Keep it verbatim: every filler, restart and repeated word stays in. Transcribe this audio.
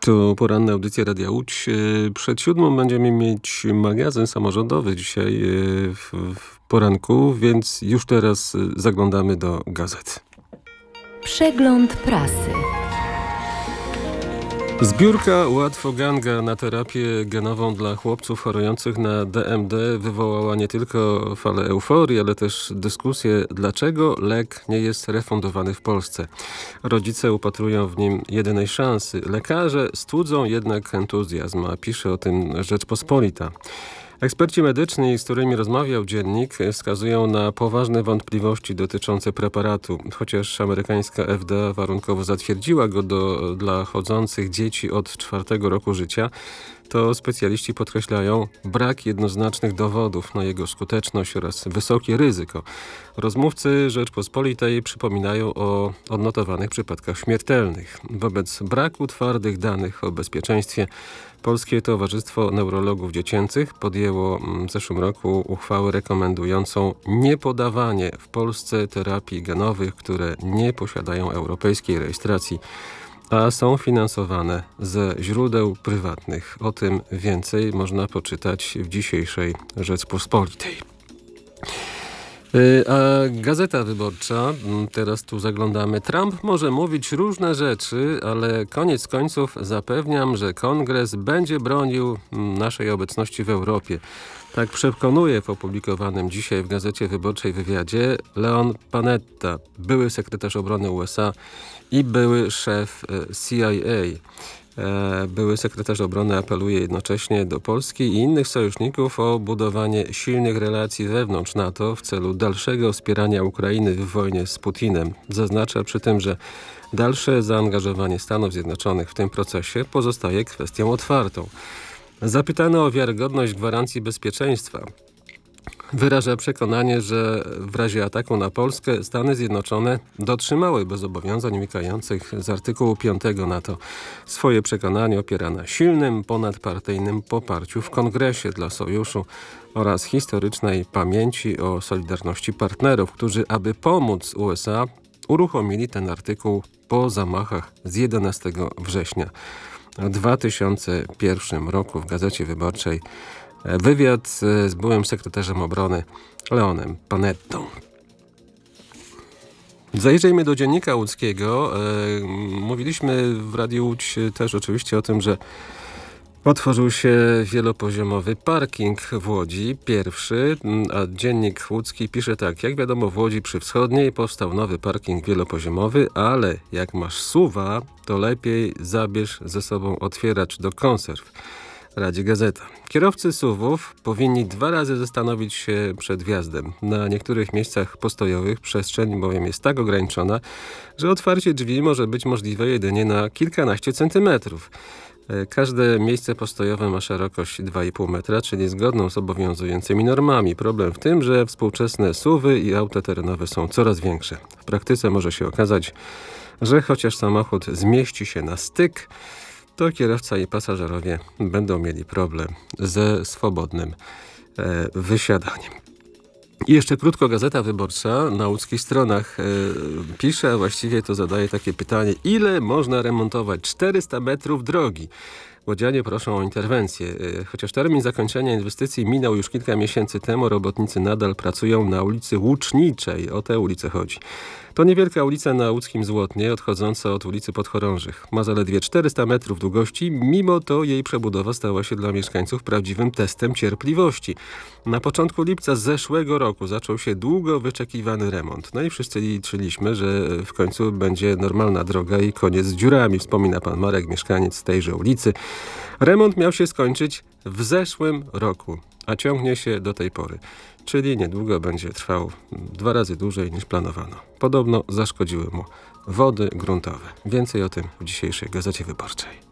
To poranna audycja Radia Łódź. Przed siódmą będziemy mieć magazyn samorządowy dzisiaj w, w poranku, więc już teraz zaglądamy do gazet. Przegląd prasy. Zbiórka Łatwoganga na terapię genową dla chłopców chorujących na D M D wywołała nie tylko falę euforii, ale też dyskusję, dlaczego lek nie jest refundowany w Polsce. Rodzice upatrują w nim jedynej szansy. Lekarze studzą jednak entuzjazm, a pisze o tym Rzeczpospolita. Eksperci medyczni, z którymi rozmawiał dziennik, wskazują na poważne wątpliwości dotyczące preparatu. Chociaż amerykańska F D A warunkowo zatwierdziła go do, dla chodzących dzieci od czwartego roku życia, to specjaliści podkreślają brak jednoznacznych dowodów na jego skuteczność oraz wysokie ryzyko. Rozmówcy Rzeczpospolitej przypominają o odnotowanych przypadkach śmiertelnych. Wobec braku twardych danych o bezpieczeństwie Polskie Towarzystwo Neurologów Dziecięcych podjęło w zeszłym roku uchwałę rekomendującą niepodawanie w Polsce terapii genowych, które nie posiadają europejskiej rejestracji, a są finansowane ze źródeł prywatnych. O tym więcej można poczytać w dzisiejszej Rzeczpospolitej. A Gazeta Wyborcza, teraz tu zaglądamy. Trump może mówić różne rzeczy, ale koniec końców zapewniam, że Kongres będzie bronił naszej obecności w Europie. Tak przekonuje w opublikowanym dzisiaj w Gazecie Wyborczej wywiadzie Leon Panetta, były sekretarz obrony U S A i były szef C I A. Były sekretarz obrony apeluje jednocześnie do Polski i innych sojuszników o budowanie silnych relacji wewnątrz NATO w celu dalszego wspierania Ukrainy w wojnie z Putinem. Zaznacza przy tym, że dalsze zaangażowanie Stanów Zjednoczonych w tym procesie pozostaje kwestią otwartą. Zapytany o wiarygodność gwarancji bezpieczeństwa, wyraża przekonanie, że w razie ataku na Polskę Stany Zjednoczone dotrzymałyby zobowiązań wynikających z artykułu piątego NATO. Swoje przekonanie opiera na silnym, ponadpartyjnym poparciu w Kongresie dla Sojuszu oraz historycznej pamięci o solidarności partnerów, którzy, aby pomóc U S A, uruchomili ten artykuł po zamachach z jedenastego września dwa tysiące pierwszego roku. W Gazecie Wyborczej wywiad z byłym sekretarzem obrony Leonem Panettą. Zajrzyjmy do Dziennika Łódzkiego. Mówiliśmy w Radiu Łódź też oczywiście o tym, że otworzył się wielopoziomowy parking w Łodzi, pierwszy, a Dziennik Łódzki pisze tak. Jak wiadomo, w Łodzi przy Wschodniej powstał nowy parking wielopoziomowy, ale jak masz suwa, to lepiej zabierz ze sobą otwieracz do konserw. Radzi Gazeta. Kierowcy suwów powinni dwa razy zastanowić się przed wjazdem. Na niektórych miejscach postojowych przestrzeń bowiem jest tak ograniczona, że otwarcie drzwi może być możliwe jedynie na kilkanaście centymetrów. Każde miejsce postojowe ma szerokość dwa i pół metra, czyli zgodną z obowiązującymi normami. Problem w tym, że współczesne suwy i auta terenowe są coraz większe. W praktyce może się okazać, że chociaż samochód zmieści się na styk, to kierowca i pasażerowie będą mieli problem ze swobodnym e, wysiadaniem. I jeszcze krótko Gazeta Wyborcza na łódzkich stronach e, pisze, a właściwie to zadaje takie pytanie, ile można remontować czterysta metrów drogi? Łodzianie proszą o interwencję. Chociaż termin zakończenia inwestycji minął już kilka miesięcy temu, robotnicy nadal pracują na ulicy Łuczniczej. O tę ulicę chodzi. To niewielka ulica na łódzkim Złotnie, odchodząca od ulicy Podchorążych. Ma zaledwie czterysta metrów długości, mimo to jej przebudowa stała się dla mieszkańców prawdziwym testem cierpliwości. Na początku lipca zeszłego roku zaczął się długo wyczekiwany remont. No i wszyscy liczyliśmy, że w końcu będzie normalna droga i koniec z dziurami, wspomina pan Marek, mieszkaniec tejże ulicy. Remont miał się skończyć w zeszłym roku, a ciągnie się do tej pory. Czyli niedługo będzie trwał dwa razy dłużej niż planowano. Podobno zaszkodziły mu wody gruntowe. Więcej o tym w dzisiejszej Gazecie Wyborczej.